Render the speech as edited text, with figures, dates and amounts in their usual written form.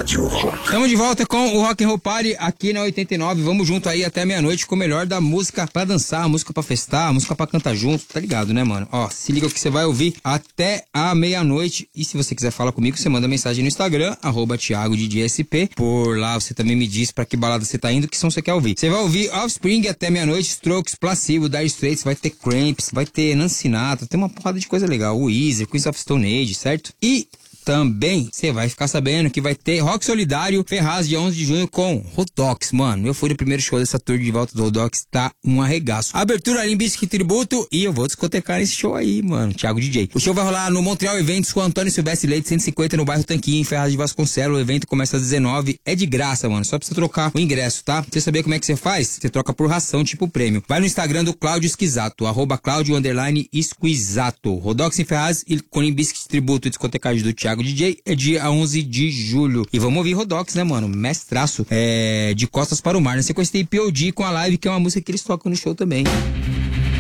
Rádio Rock. Estamos de volta com o Rock and Roll Party aqui na 89. Vamos junto aí até meia-noite com o melhor da música pra dançar, música pra festar, música pra cantar junto, tá ligado, né, mano? Ó, se liga que você vai ouvir até a meia-noite. E se você quiser falar comigo, você manda mensagem no Instagram, @ThiagoDJSP. Por lá você também me diz pra que balada você tá indo, que som você quer ouvir. Você vai ouvir Offspring até meia-noite, Strokes, Placebo, Dire Straits, vai ter Cramps, vai ter Nancy Sinatra, tem uma porrada de coisa legal. O Weezer, Queens of Stone Age, certo? E também você vai ficar sabendo que vai ter Rock Solidário Ferraz dia 11 de junho com Rodox, mano. Eu fui no primeiro show dessa tour de volta do Rodox, tá um arregaço. Abertura Limp Bizkit Tributo e eu vou discotecar nesse show aí, mano. Thiago DJ. O show vai rolar no Montreal Eventos com Antônio Silvestre Leite, 150 no bairro Tanquinho, em Ferraz de Vasconcelos. O evento começa às 19, é de graça, mano. Só precisa trocar o ingresso, tá? Pra você saber como é que você faz? Você troca por ração, tipo prêmio. Vai no Instagram do Cláudio Esquisato, @Cláudio_Esquisato. Rodox em Ferraz e com Limp Bizkit Tributo e discotecagem do Thiago DJ é dia 11 de julho. E vamos ouvir Rodox, né, mano? Mestraço. De Costas para o Mar, na sequência tem POD com a live, que é uma música que eles tocam no show também.